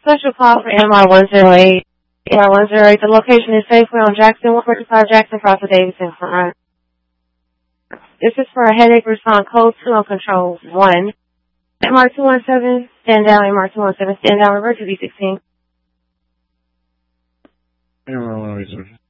Special call for MR 108. MR 108. The location is safely on Jackson 145 Jackson across the Davidson front. This is for a headache response code 2 on control 1. MR 217, stand down. MR 217, stand down. Revert to V16. MR 108.